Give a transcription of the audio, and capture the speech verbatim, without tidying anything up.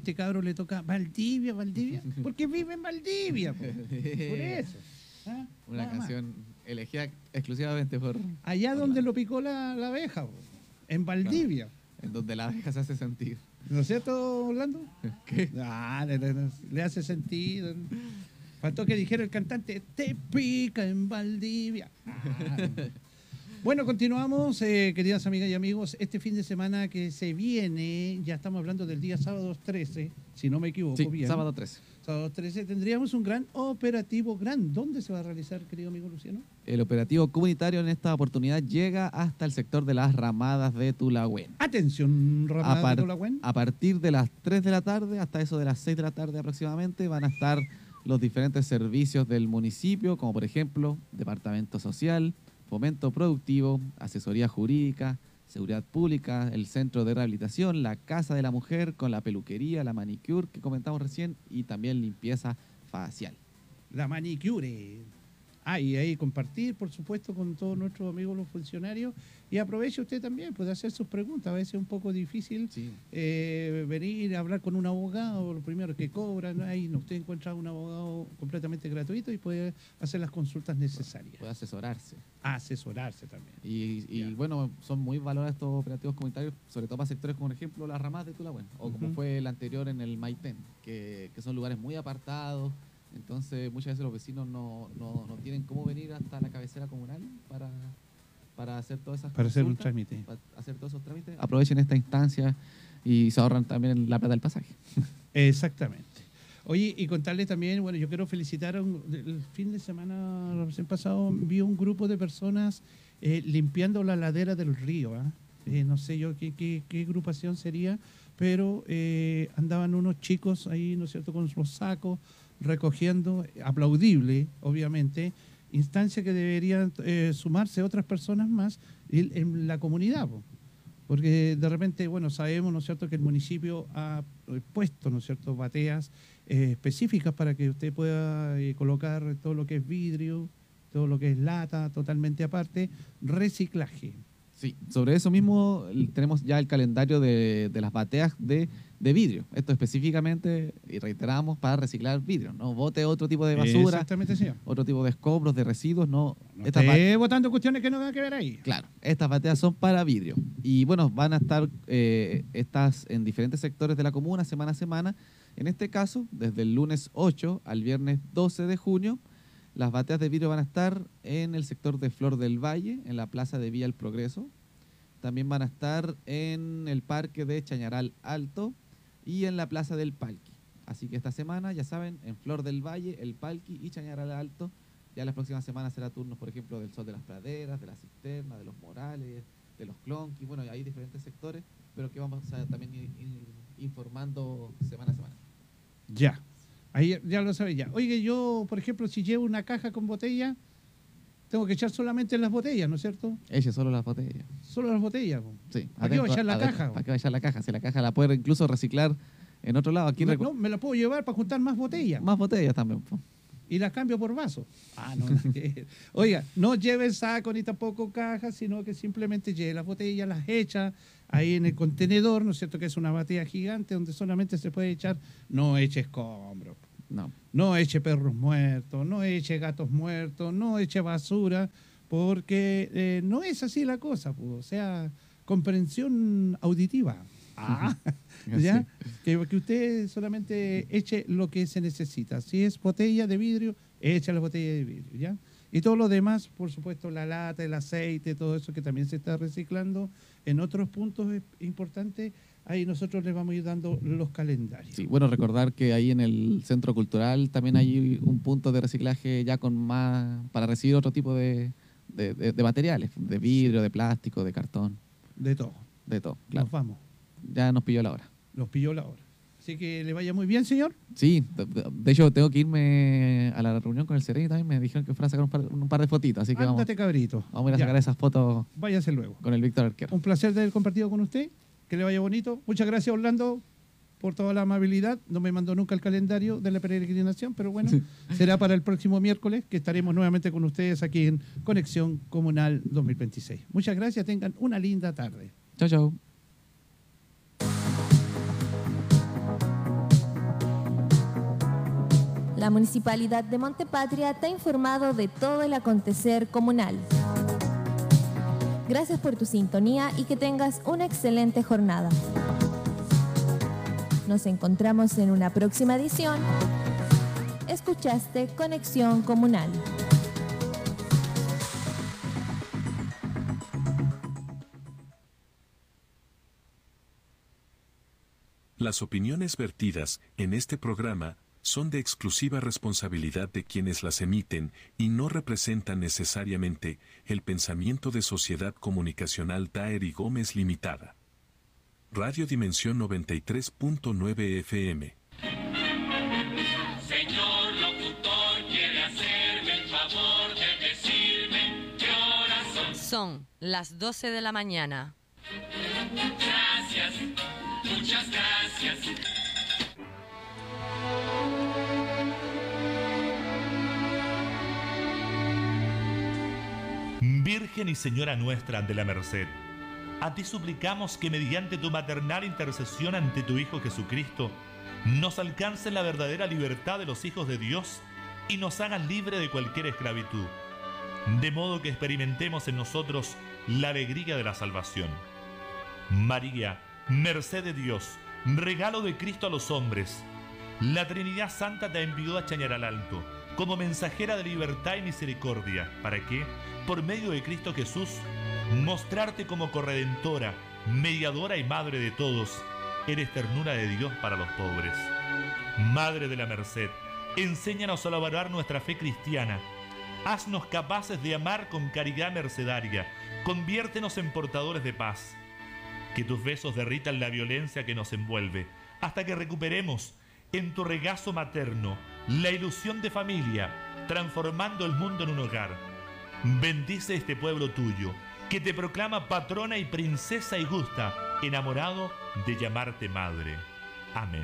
este cabro le toca Valdivia, Valdivia, porque vive en Valdivia, po. Por eso. ¿Ah? Una Nada más. canción elegida exclusivamente por... Allá por donde la- lo picó la, la abeja, po, en Valdivia. En donde la abeja se hace sentir. ¿No es cierto, Orlando? ¿Qué? Ah, le, le- le hace sentido. Faltó que dijera el cantante, te pica en Valdivia. Ah. Bueno, continuamos, eh, queridas amigas y amigos. Este fin de semana que se viene, ya estamos hablando del día sábado trece, si no me equivoco Sí, bien. sábado trece. Sábado trece tendríamos un gran operativo gran. ¿Dónde se va a realizar, querido amigo Luciano? El operativo comunitario en esta oportunidad llega hasta el sector de las Ramadas de Tulagüen. Atención, A, Ramada par- de Tolagüen. a partir de las tres de la tarde hasta eso de las seis de la tarde aproximadamente van a estar los diferentes servicios del municipio, como por ejemplo Departamento Social, Fomento Productivo, Asesoría Jurídica, Seguridad Pública, el Centro de Rehabilitación, la Casa de la Mujer con la peluquería, la manicure que comentamos recién y también limpieza facial. La manicure. Ah, y ahí compartir, por supuesto, con todos nuestros amigos los funcionarios. Y aproveche usted también, puede hacer sus preguntas. A veces es un poco difícil Sí. eh, venir a hablar con un abogado, lo primero que cobran. Ahí no, usted encuentra un abogado completamente gratuito y puede hacer las consultas necesarias. Puede asesorarse. Asesorarse también. Y, y, Ya. bueno, son muy valorados estos operativos comunitarios, sobre todo para sectores como, por ejemplo, las Ramadas de Tulagüen, o como Ujú. fue el anterior en el Maitén, que, que son lugares muy apartados. Entonces, muchas veces los vecinos no, no, no tienen cómo venir hasta la cabecera comunal para, para hacer todas esas Para hacer un consultas, trámite. para hacer todos esos trámites. Aprovechen esta instancia y se ahorran también la plata del pasaje. Exactamente. Oye, y contarles también, bueno, yo quiero felicitar, a un- el fin de semana lo recién pasado, vi un grupo de personas eh, limpiando la ladera del río. ¿ah? Eh, no sé yo qué, qué, qué agrupación sería, pero eh, andaban unos chicos ahí, ¿no es cierto?, con los sacos, recogiendo, aplaudible, obviamente, instancia que deberían eh, sumarse otras personas más en, en la comunidad, po. Porque de repente, bueno, sabemos, ¿no es cierto?, que el municipio ha eh, puesto, ¿no es cierto?, bateas eh, específicas para que usted pueda eh, colocar todo lo que es vidrio, todo lo que es lata, totalmente aparte, reciclaje. Sí, sobre eso mismo el- tenemos ya el calendario de, de las bateas de, de vidrio. Esto específicamente, y reiteramos, para reciclar vidrio. No bote otro tipo de basura, Exactamente, señor. otro tipo de escombros, de residuos. No, No estas ba- esté votando cuestiones que no tengan que ver ahí. Claro, estas bateas son para vidrio. Y bueno, van a estar eh, estas en diferentes sectores de la comuna semana a semana. En este caso, desde el lunes ocho al viernes doce de junio, las bateas de vidrio van a estar en el sector de Flor del Valle, en la plaza de Villa El Progreso. También van a estar en el parque de Chañaral Alto y en la plaza del Palqui. Así que esta semana, ya saben, en Flor del Valle, el Palqui y Chañaral Alto. Ya las próximas semanas será turnos, por ejemplo, del Sol de las Praderas, de la Cisterna, de los Morales, de los Clonquis. Bueno, hay diferentes sectores, pero que vamos a también ir, ir informando semana a semana. Ya. Ahí ya lo sabe ya. Oye, yo, por ejemplo, si llevo una caja con botella, tengo que echar solamente las botellas, ¿no es cierto? Eche solo las botellas. Solo las botellas. po. Sí, ¿Para qué voy a echar la adentro. caja? ¿Para qué va a echar la caja? Si la caja la puede incluso reciclar en otro lado. Aquí No, recu- no, me la puedo llevar para juntar más botellas. más botellas también. po. Y las cambio por vaso. Ah, no. nada que ver. Oiga, no lleve saco ni tampoco cajas, sino que simplemente lleve las botellas, las echa ahí en el contenedor, ¿no es cierto? Que es una batea gigante donde solamente se puede echar, no eche escombros, No. no eche perros muertos, no eche gatos muertos, no eche basura, porque eh, no es así la cosa, pues, o sea, comprensión auditiva. Ah, ¿ya? Que, que usted solamente eche lo que se necesita. Si es botella de vidrio, echa la botella de vidrio, ¿ya? Y todo lo demás, por supuesto, la lata, el aceite, todo eso que también se está reciclando en otros puntos eh, importantes, ahí nosotros les vamos a ir dando los calendarios. Sí, bueno, recordar que ahí en el Centro Cultural también hay un punto de reciclaje ya con más, para recibir otro tipo de, de, de- de materiales, de vidrio, de plástico, de cartón, De todo. de todo. Claro. Nos vamos. Ya nos pilló la hora. Los pilló la hora. Así que le vaya muy bien, señor. Sí, de, de- de hecho tengo que irme a la reunión con el Ceremi también, me dijeron que fuera a sacar un par, un par de fotitos, así que vamos, Ándate, cabrito. vamos a ir a Ya, sacar esas fotos váyase luego. con el Víctor Arquero. Un placer de haber compartido con usted. Que le vaya bonito. Muchas gracias, Orlando, por toda la amabilidad. No me mandó nunca el calendario de la peregrinación, pero bueno, será para el próximo miércoles que estaremos nuevamente con ustedes aquí en Conexión Comunal dos mil veintiséis. Muchas gracias. Tengan una linda tarde. Chao, chao. La Municipalidad de Montepatria te ha informado de todo el acontecer comunal. Gracias por tu sintonía y que tengas una excelente jornada. Nos encontramos en una próxima edición. Escuchaste Conexión Comunal. Las opiniones vertidas en este programa son de exclusiva responsabilidad de quienes las emiten y no representan necesariamente el pensamiento de Sociedad Comunicacional Daer y Gómez Limitada. Radio Dimensión noventa y tres punto nueve F M. Señor locutor, quiere hacerme el favor de decirme qué horas son. Son las doce de la mañana. Gracias, muchas gracias. Virgen y Señora nuestra de la Merced, a ti suplicamos que mediante tu maternal intercesión ante tu Hijo Jesucristo, nos alcance la verdadera libertad de los hijos de Dios y nos hagas libre de cualquier esclavitud, de modo que experimentemos en nosotros la alegría de la salvación. María, merced de Dios, regalo de Cristo a los hombres, la Trinidad Santa te envió a Chañaral Alto como mensajera de libertad y misericordia, para que, por medio de Cristo Jesús, mostrarte como corredentora, mediadora y madre de todos, eres ternura de Dios para los pobres. Madre de la Merced, enséñanos a elaborar nuestra fe cristiana, haznos capaces de amar con caridad mercedaria, conviértenos en portadores de paz. Que tus besos derritan la violencia que nos envuelve, hasta que recuperemos en tu regazo materno la ilusión de familia, transformando el mundo en un hogar. Bendice este pueblo tuyo, que te proclama patrona y princesa y gusta, enamorado de llamarte madre. Amén.